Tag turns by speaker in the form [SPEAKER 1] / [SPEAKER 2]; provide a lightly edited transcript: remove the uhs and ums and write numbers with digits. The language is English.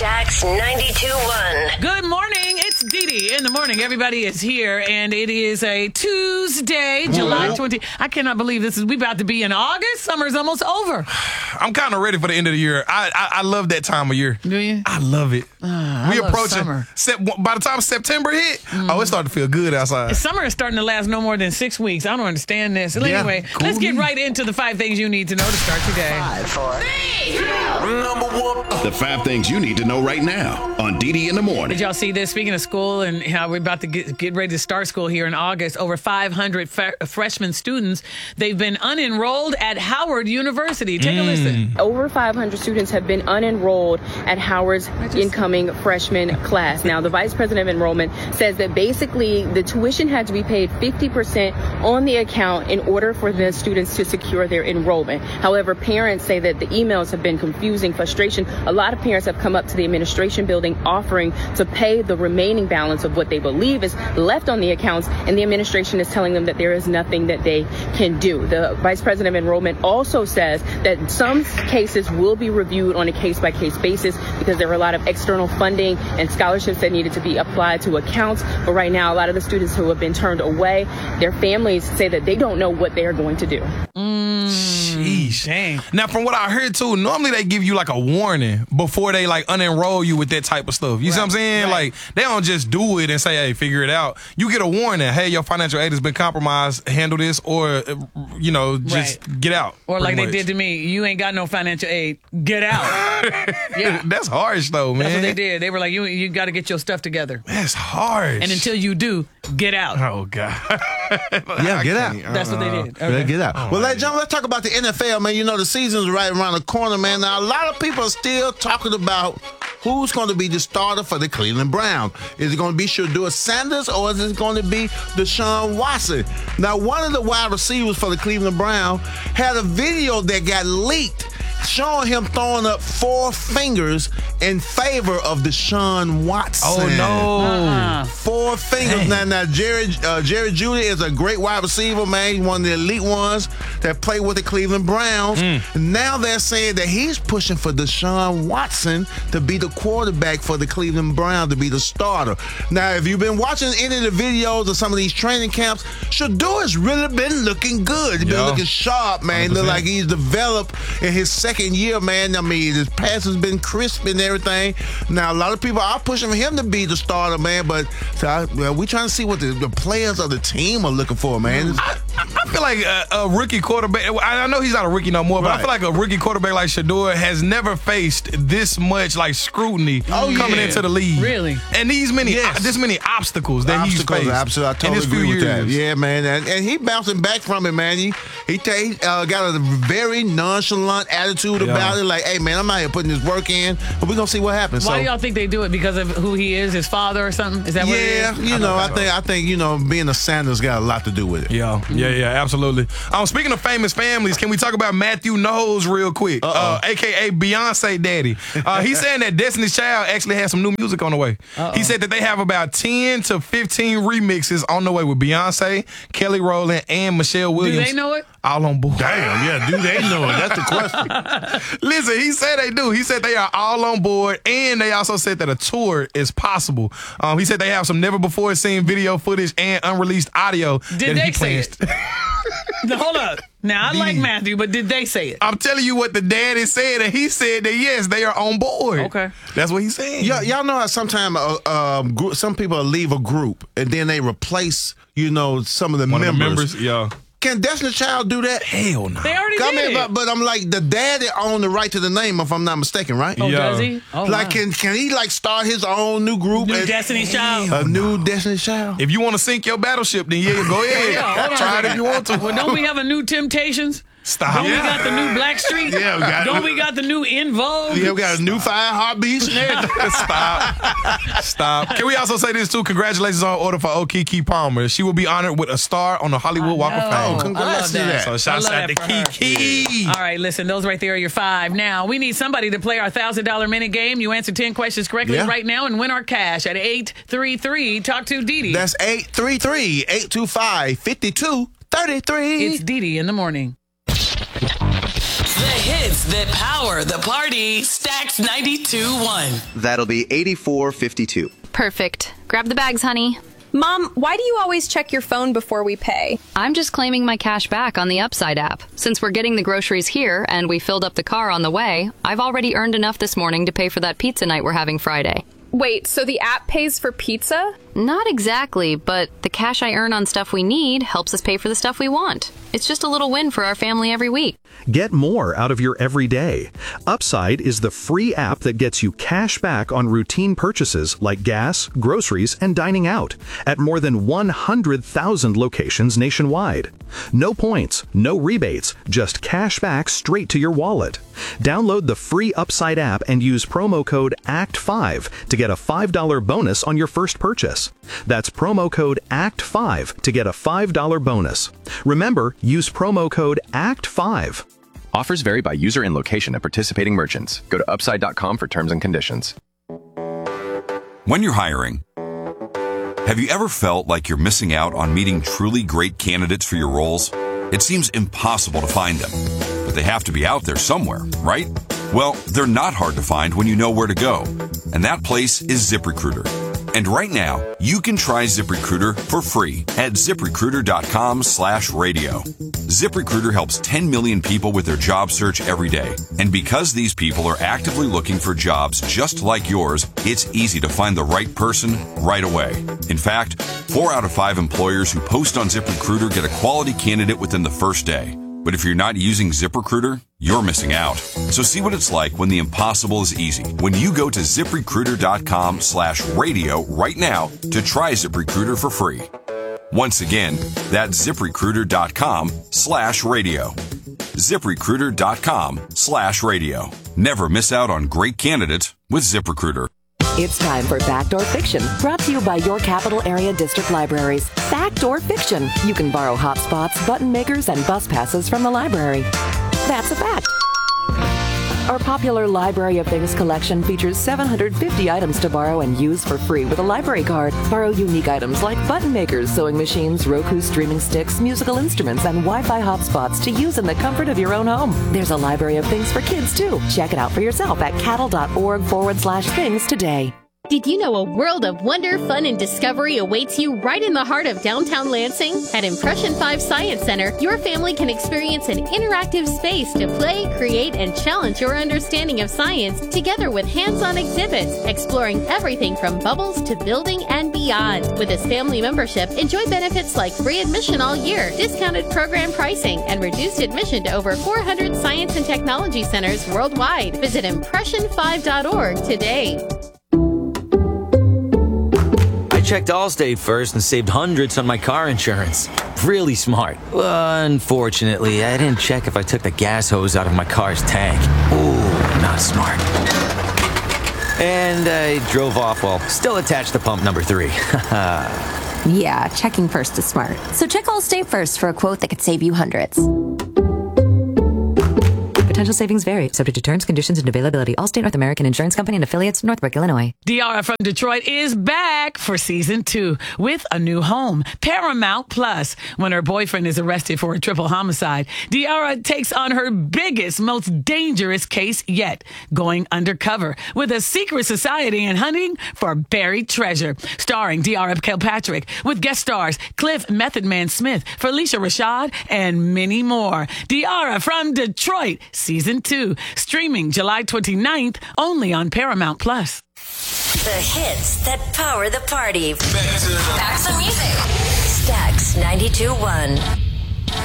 [SPEAKER 1] Stacks 92.1.
[SPEAKER 2] Good morning. It's Dee Dee in the morning. Everybody is here, and it is a Tuesday, July 20. I cannot believe we about to be in August. Summer's almost over.
[SPEAKER 3] I'm kind of ready for the end of the year. I love that time of year.
[SPEAKER 2] Do you?
[SPEAKER 3] I love it.
[SPEAKER 2] I love
[SPEAKER 3] approaching
[SPEAKER 2] summer.
[SPEAKER 3] By the time September hit, it's starting to feel good outside.
[SPEAKER 2] Summer is starting to last no more than 6 weeks. I don't understand this.
[SPEAKER 3] Yeah,
[SPEAKER 2] Anyway,
[SPEAKER 3] cool.
[SPEAKER 2] let's get right into the 5 things you need to know to start today.
[SPEAKER 1] 5, 4, 3, 2.
[SPEAKER 4] The 5 things you need to know right now on Dee Dee in the morning.
[SPEAKER 2] Did y'all see this? Speaking of school and how we're about to get ready to start school here in August, over 500 freshman students, they've been unenrolled at Howard University. Take a listen.
[SPEAKER 5] Over 500 students have been unenrolled at Howard's incoming freshman class. Now, the vice president of enrollment says that basically the tuition had to be paid 50% on the account in order for the students to secure their enrollment. However, parents say that the emails have been confusing, frustration. A lot of parents have come up to the administration building offering to pay the remaining balance of what they believe is left on the accounts, and the administration is telling them that there is nothing that they can do. The vice president of enrollment also says that some cases will be reviewed on a case-by-case basis because there were a lot of external funding and scholarships that needed to be applied to accounts. But right now, a lot of the students who have been turned away, their families say that they don't know what they are going to do.
[SPEAKER 3] Sheesh.
[SPEAKER 2] Dang.
[SPEAKER 3] Now, from what I heard, too, normally they give you like a warning before they like unenroll you with that type of stuff. You see what I'm saying?
[SPEAKER 2] Right.
[SPEAKER 3] Like, they don't just do it and say, hey, figure it out. You get a warning. Hey, your financial aid has been compromised. Handle this or, just get out.
[SPEAKER 2] Or like
[SPEAKER 3] pretty
[SPEAKER 2] they
[SPEAKER 3] much.
[SPEAKER 2] did to me, you ain't got no financial aid. Get out. Yeah.
[SPEAKER 3] That's harsh, though, man.
[SPEAKER 2] That's what they did. They were like, you got to get your stuff together.
[SPEAKER 3] That's harsh.
[SPEAKER 2] And until you do, get out.
[SPEAKER 3] Oh, God.
[SPEAKER 6] Yeah, get out.
[SPEAKER 2] That's what they did.
[SPEAKER 6] Yeah,
[SPEAKER 2] Okay.
[SPEAKER 6] get out. Well, John, let's talk about the NFL, man. You know, the season's right around the corner, man. Now, a lot of people are still talking about who's going to be the starter for the Cleveland Browns. Is it going to be Shedeur Sanders or is it going to be Deshaun Watson? Now, one of the wide receivers for the Cleveland Browns had a video that got leaked showing him throwing up 4 fingers in favor of Deshaun Watson.
[SPEAKER 3] Oh, no.
[SPEAKER 6] 4 fingers. Now, Jerry Jeudy is a great wide receiver, man. He's one of the elite ones that play with the Cleveland Browns. Now they're saying that he's pushing for Deshaun Watson to be the quarterback for the Cleveland Browns, to be the starter. Now, if you've been watching any of the videos of some of these training camps, Shedeur has really been looking good. He's been looking sharp, man.
[SPEAKER 3] 100%.
[SPEAKER 6] Look like he's developed in his second year, man. I mean, his pass has been crisp and everything. Now, a lot of people are pushing for him to be the starter, man, but we're trying to see what the players of the team are looking for, man.
[SPEAKER 3] I feel like a rookie quarterback, I know he's not a rookie no more, but I feel like a rookie quarterback like Shedeur has never faced this much like scrutiny coming into the league.
[SPEAKER 2] Really?
[SPEAKER 3] And this many obstacles that he's faced.
[SPEAKER 6] Absolutely, I
[SPEAKER 3] in
[SPEAKER 6] totally
[SPEAKER 3] his few
[SPEAKER 6] agree with that.
[SPEAKER 3] years.
[SPEAKER 6] Yeah, man, and he bouncing back from it, man. He got a very nonchalant attitude about it. Like, hey, man, I'm out here putting this work in, but we're gonna see what happens.
[SPEAKER 2] Why
[SPEAKER 6] So,
[SPEAKER 2] do y'all think they do it? Because of who he is, his father or something? Is that what it is?
[SPEAKER 6] I think being a Sanders got a lot to do with it.
[SPEAKER 3] Yeah, absolutely. Speaking of famous families, can we talk about Matthew Knowles real quick? AKA Beyonce Daddy. He's saying that Destiny's Child actually has some new music on the way. He said that they have about 10 to 15 remixes on the way with Beyonce, Kelly Rowland, and Michelle Williams.
[SPEAKER 2] Do they know it?
[SPEAKER 3] All on board.
[SPEAKER 6] Damn, yeah, do they know it? That's the question.
[SPEAKER 3] Listen, he said they do. He said they are all on board, and they also said that a tour is possible. He said they have some never-before-seen video footage and unreleased audio.
[SPEAKER 2] Did they say it? No, hold up. Now, I like Matthew, but did they say it?
[SPEAKER 3] I'm telling you what the daddy said, and he said that, yes, they are on board.
[SPEAKER 2] Okay.
[SPEAKER 3] That's what he said.
[SPEAKER 6] Y'all know how sometimes some people leave a group and then they replace, some of the
[SPEAKER 3] One
[SPEAKER 6] members.
[SPEAKER 3] of the members, yeah.
[SPEAKER 6] Can Destiny's Child do that?
[SPEAKER 3] Hell no.
[SPEAKER 2] They already did.
[SPEAKER 6] But I'm like, the daddy owned the right to the name, if I'm not mistaken, right?
[SPEAKER 2] Oh,
[SPEAKER 3] Yeah.
[SPEAKER 2] does he? Oh,
[SPEAKER 6] Like,
[SPEAKER 2] wow.
[SPEAKER 6] can he start his own new group?
[SPEAKER 2] New Destiny's Child.
[SPEAKER 6] A new Destiny's Child?
[SPEAKER 3] If you want to sink your battleship, then go ahead.
[SPEAKER 2] Yeah, hold on
[SPEAKER 3] Try
[SPEAKER 2] a
[SPEAKER 3] it if you want to.
[SPEAKER 2] Well, don't we have a new Temptations?
[SPEAKER 3] Stop.
[SPEAKER 2] Don't we got the new Blackstreet?
[SPEAKER 6] Yeah, we got it.
[SPEAKER 2] Don't we got the new In Vogue?
[SPEAKER 6] Yeah, we got a new 5 heartbeats.
[SPEAKER 3] Stop. Can we also say this, too? Congratulations on order for Keke Palmer. She will be honored with a star on the Hollywood Walk of Fame.
[SPEAKER 6] Congrats to that.
[SPEAKER 3] So shouts
[SPEAKER 2] I love
[SPEAKER 3] out to
[SPEAKER 2] that for her.
[SPEAKER 3] Keke.
[SPEAKER 2] All right, listen, those right there are your 5. Now, we need somebody to play our $1,000 minute game. You answer 10 questions correctly right now and win our cash at 833. Talk to Dee Dee.
[SPEAKER 6] That's 833-825-5233.
[SPEAKER 2] It's Dee Dee in the morning.
[SPEAKER 1] The
[SPEAKER 7] hits that power the party. Stacks 92.1.
[SPEAKER 8] That'll be 84.52.
[SPEAKER 9] Perfect. Grab the bags, honey.
[SPEAKER 10] Mom, why do you always check your phone before we pay?
[SPEAKER 9] I'm just claiming my cash back on the Upside app. Since we're getting the groceries here and we filled up the car on the way, I've already earned enough this morning to pay for that pizza night we're having Friday.
[SPEAKER 10] Wait, so the app pays for pizza?
[SPEAKER 9] Not exactly, but the cash I earn on stuff we need helps us pay for the stuff we want. It's just a little win for our family every week.
[SPEAKER 11] Get more out of your everyday. Upside is the free app that gets you cash back on routine purchases like gas, groceries, and dining out at more than 100,000 locations nationwide. No points, no rebates, just cash back straight to your wallet. Download the free Upside app and use promo code ACT5 to get a $5 bonus on your first purchase. That's promo code ACT5 to get a $5 bonus. Remember, use promo code ACT5.
[SPEAKER 12] Offers vary by user and location at participating merchants. Go to upside.com for terms and conditions.
[SPEAKER 13] When you're hiring, have you ever felt like you're missing out on meeting truly great candidates for your roles? It seems impossible to find them, but they have to be out there somewhere, right? Well, they're not hard to find when you know where to go, and that place is ZipRecruiter. And right now, you can try ZipRecruiter for free at ZipRecruiter.com/radio. ZipRecruiter helps 10 million people with their job search every day. And because these people are actively looking for jobs just like yours, it's easy to find the right person right away. In fact, 4 out of 5 employers who post on ZipRecruiter get a quality candidate within the first day. But if you're not using ZipRecruiter, you're missing out. So see what it's like when the impossible is easy. When you go to ZipRecruiter.com/radio right now to try ZipRecruiter for free. Once again, that's ZipRecruiter.com/radio. ZipRecruiter.com/radio. Never miss out on great candidates with ZipRecruiter.
[SPEAKER 14] It's time for Backdoor Fiction, brought to you by your Capital Area District Libraries. Backdoor Fiction. You can borrow hotspots, button makers, and bus passes from the library. That's a fact. Our popular Library of Things collection features 750 items to borrow and use for free with a library card. Borrow unique items like button makers, sewing machines, Roku streaming sticks, musical instruments, and Wi-Fi hotspots to use in the comfort of your own home. There's a Library of Things for kids, too. Check it out for yourself at cattle.org/things today.
[SPEAKER 15] Did you know a world of wonder, fun, and discovery awaits you right in the heart of downtown Lansing? At Impression 5 Science Center, your family can experience an interactive space to play, create, and challenge your understanding of science together with hands-on exhibits, exploring everything from bubbles to building and beyond. With this family membership, enjoy benefits like free admission all year, discounted program pricing, and reduced admission to over 400 science and technology centers worldwide. Visit impression5.org today.
[SPEAKER 16] I checked Allstate first and saved hundreds on my car insurance. Really smart. Unfortunately, I didn't check if I took the gas hose out of my car's tank. Ooh, not smart. And I drove off while still attached to pump number 3.
[SPEAKER 17] Yeah, checking first is smart. So check Allstate first for a quote that could save you hundreds.
[SPEAKER 18] Potential savings vary, subject to terms, conditions, and availability. Allstate North American Insurance Company and affiliates, Northbrook, Illinois.
[SPEAKER 2] De'Ara from Detroit is back for season 2 with a new home, Paramount Plus. When her boyfriend is arrested for a triple homicide, De'Ara takes on her biggest, most dangerous case yet, going undercover with a secret society and hunting for buried treasure. Starring De'Ara Kilpatrick with guest stars Cliff Method Man Smith, Felicia Rashad, and many more. De'Ara from Detroit, Season 2, streaming July 29th, only on Paramount Plus.
[SPEAKER 1] The hits that power the party. Back to the music. Stacks 92.1.